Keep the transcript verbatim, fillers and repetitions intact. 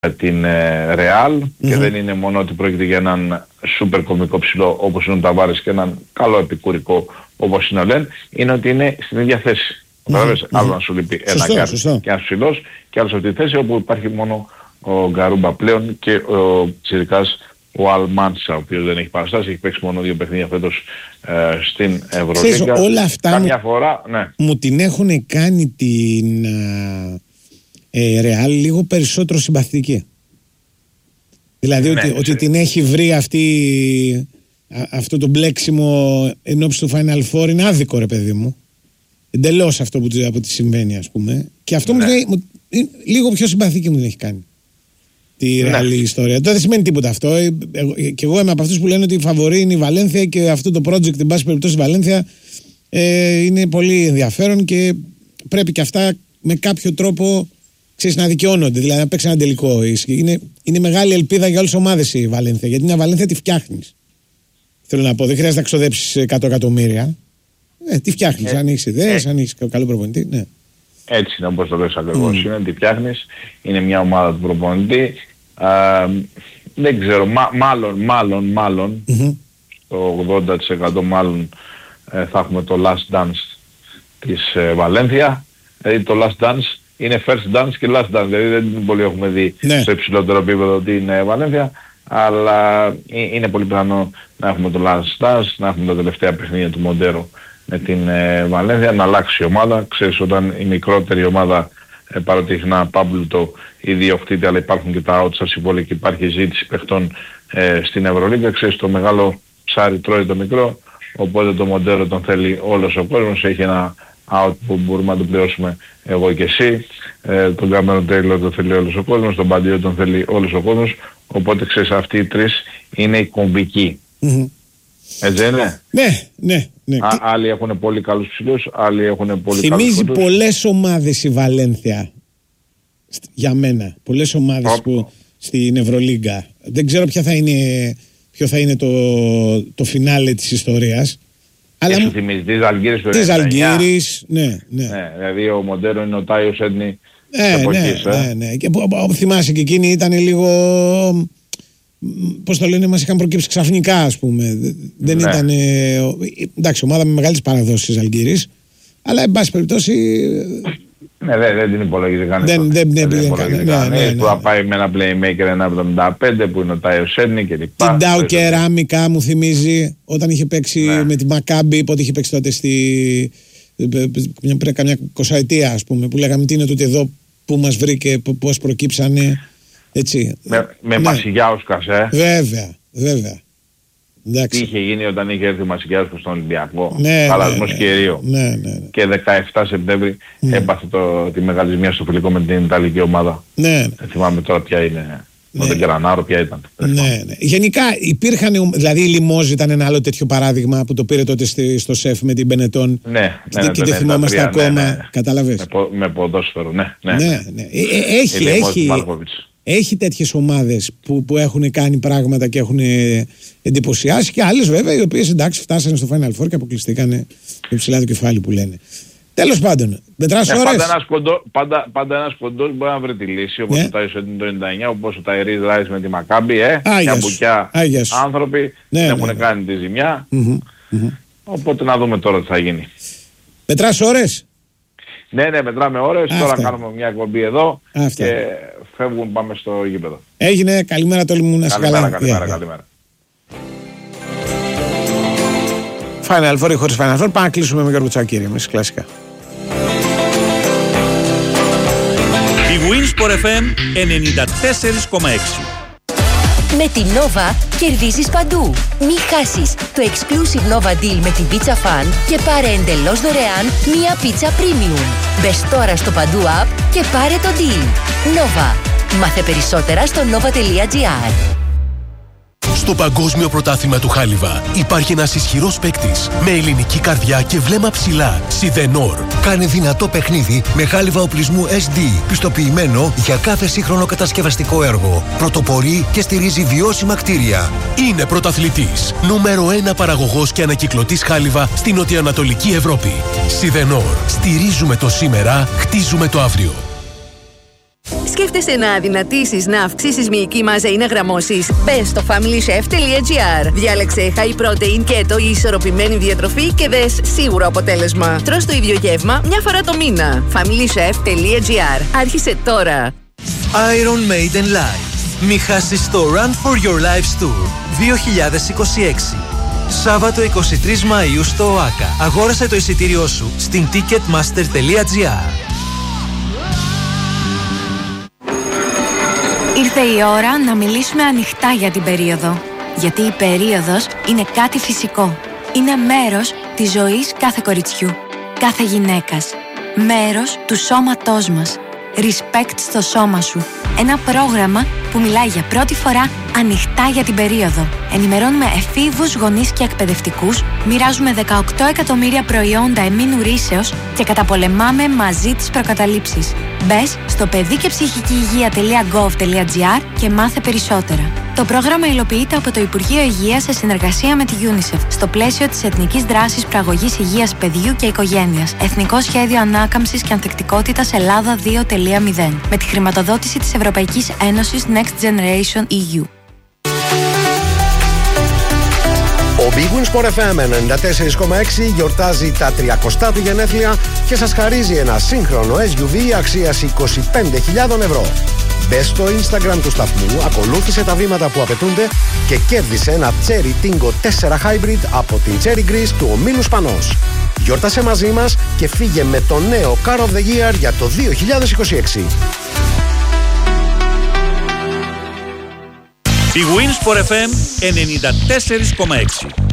την Real mm-hmm. και δεν είναι μόνο ότι πρόκειται για έναν σούπερ κομικό ψηλό όπως είναι ο Ταβάρες και έναν καλό επικουρικό όπως είναι ο Λεν, είναι ότι είναι στην ίδια θέση. Mm-hmm. Άλλο να σου λείπει ένα γκάρ και ένας ψηλός και άλλο σε αυτή τη θέση όπου υπάρχει μόνο ο Γκαρούμπα πλέον και ο Τσιρικάς ο Αλμάνσα, ο οποίος δεν έχει παραστάσει, έχει παίξει μόνο δύο παιχνίδια φέτος ε, στην Ευρωλίγκα. Όλα αυτά Καμιά μου, φορά, ναι. μου την έχουν κάνει την ε, Real λίγο περισσότερο συμπαθητική. Δηλαδή ναι, ότι, ναι, ότι την έχει βρει αυτή, α, αυτό το μπλέξιμο ενώπιση του Final Four είναι άδικο, ρε παιδί μου. Εντελώς αυτό που από τη συμβαίνει, ας πούμε. Και αυτό ναι. μου, μου λίγο πιο συμπαθητική μου την έχει κάνει τη ρεάλη ναι. ιστορία. Τώρα δεν σημαίνει τίποτα αυτό. Ε, εγώ, και εγώ είμαι από αυτούς που λένε ότι η φαβορή είναι η Βαλένθια και αυτό το project, εν πάση περιπτώσει, η Βαλένθια ε, είναι πολύ ενδιαφέρον και πρέπει και αυτά με κάποιο τρόπο, ξέρεις, να δικαιώνονται. Δηλαδή να παίξει ένα τελικό. Είναι, είναι μεγάλη ελπίδα για όλες τις ομάδες η Βαλένθια. Γιατί μια Βαλένθια τη φτιάχνεις. Θέλω να πω, δεν χρειάζεται να ξοδέψεις εκατό εκατομμύρια. Ε, τι φτιάχνεις, ε, αν έχεις ιδέες, ε, αν έχεις καλό προπονητή. Ναι. Έτσι είναι όπως το λες ακριβώς. Mm. Είναι τι φτιάχνεις, είναι μια ομάδα του προπονητή. Uh, δεν ξέρω, μα, μάλλον, μάλλον, μάλλον, mm-hmm. το ογδόντα τοις εκατό μάλλον ε, θα έχουμε το last dance της ε, Βαλένθια. Δηλαδή το last dance είναι first dance και last dance, δηλαδή δεν πολύ έχουμε δει ναι. στο υψηλότερο επίπεδο την ε, Βαλένθια, αλλά ε, είναι πολύ πιθανό να έχουμε το last dance, να έχουμε τα τελευταία παιχνίδια του Μοντέρο με την ε, Βαλένθια, να αλλάξει η ομάδα. Ξέρεις, όταν η μικρότερη ομάδα Ε, παρότι έχει ένα πάμπλουτο ή διοκτήτη, αλλά υπάρχουν και τα out στα συμβόλαια και υπάρχει ζήτηση παιχτών ε, στην Ευρωλίγκα. Ξέρεις, το μεγάλο ψάρι τρώει το μικρό, οπότε το Μοντέρο τον θέλει όλος ο κόσμος. Έχει ένα out που μπορούμε να το πληρώσουμε εγώ και εσύ. Ε, τον Κάμερον Τέιλορ τον θέλει όλος ο κόσμος, τον Μπαντιό τον θέλει όλος ο κόσμος. Οπότε ξέρεις, αυτοί οι τρεις είναι οι κομβικοί. Mm-hmm. Έτσι είναι. Ναι, ναι. Ναι. Α, άλλοι έχουν πολύ καλούς ψηλούς, άλλοι έχουν πολύ καλούς. Θυμίζει πολλές ομάδες η Βαλένθια για μένα. Πολλές ομάδες oh. που στην Ευρωλίγκα. Δεν ξέρω ποια θα είναι, ποιο θα είναι το, το φινάλε της ιστορίας. Αλλά σου θυμίζει τις Αλγύρες του Τις Αλγύρες, ναι, ναι. ναι. Δηλαδή ο Μοντέρο είναι ο Τάιος Έντνη ναι, της εποχής. Ναι, ναι, ναι. Και θυμάσαι και εκείνη ήταν λίγο... Πώς το λένε, μας είχαν προκύψει ξαφνικά, ας πούμε. Δεν ναι. ήταν. Ε, εντάξει, ομάδα με μεγάλες παραδόσεις της Αλγύρης. Αλλά, εν πάση περιπτώσει. Ναι, δεν, δεν την υπολογίζει κανείς. Δεν, δεν, δεν, δεν υπολογίζει κανείς. Που θα πάει με ένα playmaker ένα εβδομήντα πέντε που είναι ο Τάιο Σέρνη και λοιπά. Την Ντάου Κεράμικα μου θυμίζει όταν είχε παίξει ναι. με τη Μακάμπι, πότε είχε παίξει τότε στη. πριν καμιά εικοσαετία, ας πούμε. Που λέγαμε τι είναι τότε εδώ που μας βρήκε, πώς προκύψανε. Έτσι. Με, με ναι. Μασιγιάουσκας, ε. Βέβαια, βέβαια. Εντάξει. Τι είχε γίνει όταν είχε έρθει ο Μασιγιάουσκας στον Ολυμπιακό. Ναι, χαλασμός ναι, κυρίω. Ναι, ναι, ναι. Και δεκαεφτά Σεπτέμβρη ναι. έπαθε το, τη μεγάλη ζημιά στο φιλικό με την Ιταλική ομάδα. Ναι, ναι. Δεν θυμάμαι τώρα ποια είναι. Ναι. Με τον Γκρανάρο ποια ήταν. Ναι, ναι. Γενικά υπήρχαν, δηλαδή η Λιμόζ ήταν ένα άλλο τέτοιο παράδειγμα που το πήρε τότε στη, στο ΣΕΦ με την Μπενετών. Ναι, ναι, και ναι, το ναι, θυμόμαστε ναι, ακόμα. Ναι, ναι. Κατάλαβες. Με, πο, με ποδόσφαιρο, ναι. ναι, ναι, ναι. Ε, ε, έχει, έχει, έχει τέτοιες ομάδες που, που έχουν κάνει πράγματα και έχουν εντυπωσιάσει και άλλες βέβαια οι οποίες εντάξει φτάσανε στο Final Four και αποκλειστήκανε υψηλά το κεφάλι που λένε. Τέλος πάντων, μετράς ναι, ώρες. Πάντα ένας, κοντό, πάντα, πάντα ένας κοντός μπορεί να βρει τη λύση, όπως ναι. ο Τάιος Έντνη το ενενήντα εννιά, όπως ο Ταϊρής Ράις με τη Μακάμπι, ε, μια μπουκιά άνθρωποι ναι, έχουν ναι, κάνει τη ζημιά. Mm-hmm, mm-hmm. Οπότε να δούμε τώρα τι θα γίνει. Μετράς ώρες. Ναι, ναι, μετράμε ώρες. Αυτά. Τώρα κάνουμε μια εκπομπή εδώ. Αυτά. Και φεύγουν, πάμε στο γήπεδο. Έγινε, καλημέρα το μου να σε καλά. Καλημέρα, καλημέρα. Final Four ή χωρίς Final Four, πάμε να κλείσουμε με Γιώργο Τσακίρη, εμείς κλασικά. Η Winsport εφ εμ ενενήντα τέσσερα κόμμα έξι. Με την Nova κερδίζεις παντού. Μη χάσεις το exclusive Nova Deal με την Pizza Fan και πάρε εντελώς δωρεάν μία πίτσα premium. Μπες τώρα στο Παντού app και πάρε το deal. Nova. Μάθε περισσότερα στο nova τελεία gr. Στο Παγκόσμιο Πρωτάθλημα του Χάλιβα υπάρχει ένας ισχυρός παίκτης με ελληνική καρδιά και βλέμμα ψηλά. Σιδενόρ. Κάνε δυνατό παιχνίδι με χάλιβα οπλισμού ες ντι, πιστοποιημένο για κάθε σύγχρονο κατασκευαστικό έργο. Πρωτοπορεί και στηρίζει βιώσιμα κτίρια. Είναι πρωταθλητής. Νούμερο ένα παραγωγός και ανακυκλωτής χάλιβα στην νοτιοανατολική Ευρώπη. Σιδενόρ. Στηρίζουμε το σήμερα, χτίζουμε το αύριο. Σκέφτεσαι να αδυνατήσεις, να αυξήσεις μυϊκή μάζα ή να γραμμώσεις? Μπες στο familychef.gr. Διάλεξε high protein, keto ή ισορροπημένη διατροφή και δες σίγουρο αποτέλεσμα. Τρως το ίδιο γεύμα μια φορά το μήνα. familychef.gr. Άρχισε τώρα. Iron Maiden Live. Μη χάσεις το Run for Your Lives Tour δύο χιλιάδες είκοσι έξι. Σάββατο εικοστή τρίτη Μαΐου στο ΟΑΚΑ. Αγόρασε το εισιτήριό σου στην ticketmaster.gr. Ήρθε η ώρα να μιλήσουμε ανοιχτά για την περίοδο. Γιατί η περίοδος είναι κάτι φυσικό. Είναι μέρος της ζωής κάθε κοριτσιού, κάθε γυναίκας. Μέρος του σώματός μας. Respect στο σώμα σου. Ένα πρόγραμμα που μιλάει για πρώτη φορά ανοιχτά για την περίοδο. Ενημερώνουμε εφήβους, γονείς και εκπαιδευτικούς, μοιράζουμε δεκαοκτώ εκατομμύρια προϊόντα εμμήνου ρύσεως και καταπολεμάμε μαζί τις προκαταλήψεις. Μπες στο παιδί και ψυχική υγεία.gov.gr και μάθε περισσότερα. Το πρόγραμμα υλοποιείται από το Υπουργείο Υγείας σε συνεργασία με τη UNICEF στο πλαίσιο της Εθνικής Δράσης Προαγωγής Υγείας Παιδιού και Οικογένειας. Εθνικό Σχέδιο Ανάκαμψης και Ανθεκτικότητας Ελλάδα δύο κόμμα μηδέν. Με τη χρηματοδότηση της Ευρωπαϊκής Ένωσης Next Generation ι γιου. Ο Big Win Sport εφ εμ ενενήντα τέσσερα κόμμα έξι γιορτάζει τα τριακοστά του γενέθλια και σας χαρίζει ένα σύγχρονο ες γιου βι αξίας είκοσι πέντε χιλιάδες ευρώ. Μπες στο Instagram του σταθμού, ακολούθησε τα βήματα που απαιτούνται και κέρδισε ένα Cherry Tingo τέσσερα Hybrid από την Cherry Greece του ομίλου Σπανός. Γιόρτασε μαζί μας και φύγε με το νέο Car of the Year για το δύο χιλιάδες είκοσι έξι. Big Win Sport εφ εμ ενενήντα τέσσερα κόμμα έξι.